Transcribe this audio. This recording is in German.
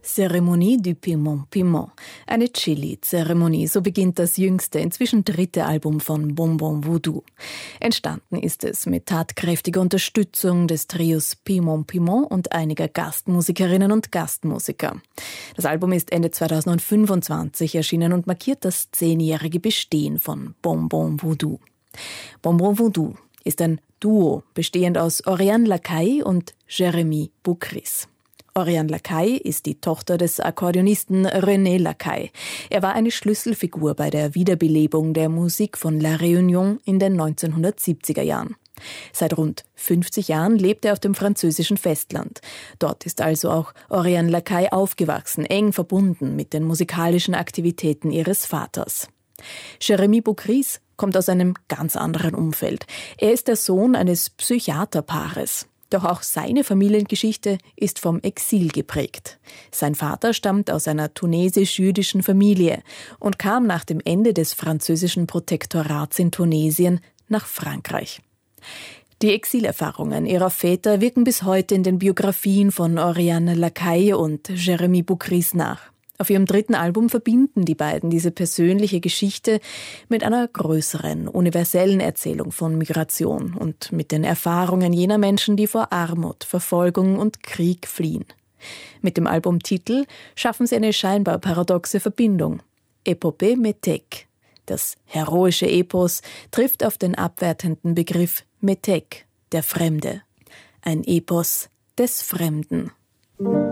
Cérémonie du Piment Piment, eine Chili-Zeremonie, so beginnt das jüngste, inzwischen dritte Album von Bonbon Voodoo. Entstanden ist es mit tatkräftiger Unterstützung des Trios Piment Piment und einiger Gastmusikerinnen und Gastmusiker. Das Album ist Ende 2025 erschienen und markiert das 10-jährige Bestehen von Bonbon Voodoo. Bonbon Voodoo ist ein Duo, bestehend aus Oriane Lacaille und Jérémy Boucris. Oriane Lacaille ist die Tochter des Akkordeonisten René Lacaille. Er war eine Schlüsselfigur bei der Wiederbelebung der Musik von La Réunion in den 1970er Jahren. Seit rund 50 Jahren lebt er auf dem französischen Festland. Dort ist also auch Oriane Lacaille aufgewachsen, eng verbunden mit den musikalischen Aktivitäten ihres Vaters. Jérémy Boucris kommt aus einem ganz anderen Umfeld. Er ist der Sohn eines Psychiaterpaares. Doch auch seine Familiengeschichte ist vom Exil geprägt. Sein Vater stammt aus einer tunesisch-jüdischen Familie und kam nach dem Ende des französischen Protektorats in Tunesien nach Frankreich. Die Exilerfahrungen ihrer Väter wirken bis heute in den Biografien von Oriane Lacaille und Jérémy Boucris nach. Auf ihrem dritten Album verbinden die beiden diese persönliche Geschichte mit einer größeren, universellen Erzählung von Migration und mit den Erfahrungen jener Menschen, die vor Armut, Verfolgung und Krieg fliehen. Mit dem Albumtitel schaffen sie eine scheinbar paradoxe Verbindung. Épopée Métèque. Das heroische Epos trifft auf den abwertenden Begriff Métèque, der Fremde. Ein Epos des Fremden.